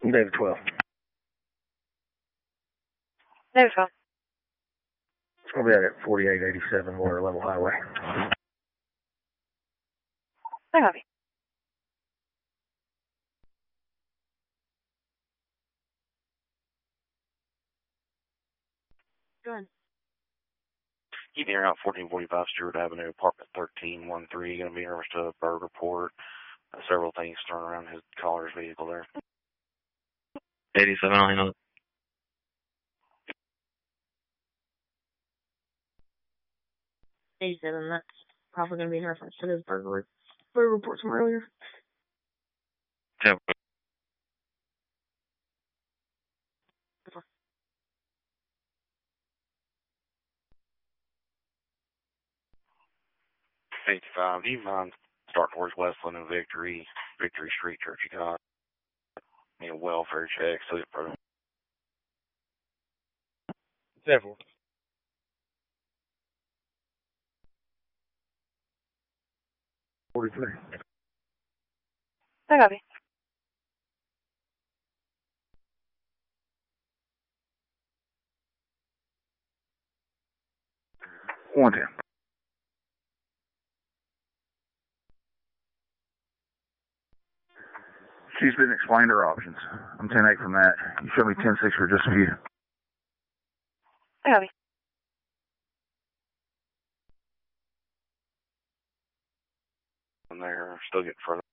David 12. David 12. It's going to be out at 4887 Water Level Highway. I copy. Go ahead. Keep near out 1445 Stewart Avenue, apartment 1313. Going to be in reference to a bird report. Several things thrown around his caller's vehicle there. 87 on 87, that's probably going to be in reference to this bird report from earlier. Yeah. 85. Do you mind start towards Westland and Victory Street, Church of God? Need a welfare check, so it for Several. $43. I copy. $110. She's been explained her options. I'm 10-8 from that. You show me 10-6 for just a few. I copy. and they're still getting further.